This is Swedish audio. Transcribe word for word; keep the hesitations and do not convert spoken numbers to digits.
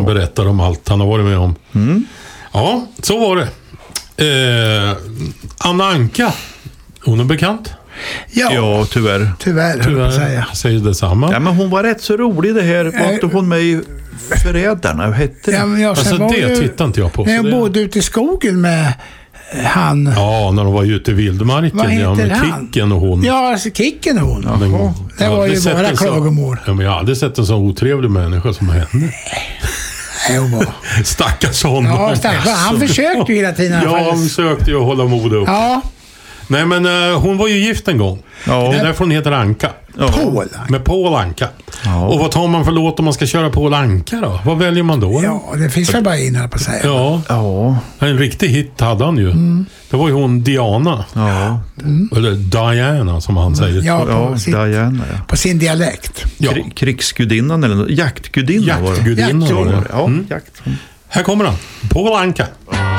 berättar om allt han har varit med om. Mm. Ja, så var det. Eh, Anna Anka, hon är bekant. Ja, Ja, tyvärr. tyvärr, tyvärr jag säga. Säger detsamma. Ja, men hon var rätt så rolig det här. Var inte hon med i Förrädarna? Vad hette det? Ja, men jag, Alltså var det ju, tittar inte jag på. när jag det... bodde ute i skogen med han. Ja, när de var ute i vildmarken. Vad heter ja, med han? Kicken och hon. Ja, alltså Kicken och hon. Den, Det jag var hade ju sett bara en så- klagomål. Ja, men jag hade sett en så otrevlig människa som henne. Nej, hon var. Stackars honom. Ja, stackars. Han försökte ju hela tiden i alla Ja, fall. han försökte ju hålla mod upp. Ja, Nej, men uh, hon var ju gift en gång. Ja. Det är därför hon heter Anka. Paul. Med Paul Anka. Ja. Och vad tar man för låt om man ska köra Paul Anka då? Vad väljer man då? Ja, det finns väl bara in här på att säga. Ja, Ja. en riktig hit hade han ju. Mm. Det var ju hon Diana. Ja. Eller Diana som han säger. Ja, på, Ja, sin, Diana, ja. på sin dialekt. Ja. Kri- Krigsgudinnan eller något. Jaktgudinna var det. Jaktgudinna Jakt, var det. Ja, Mm. jakt. Här kommer han. Paul Anka.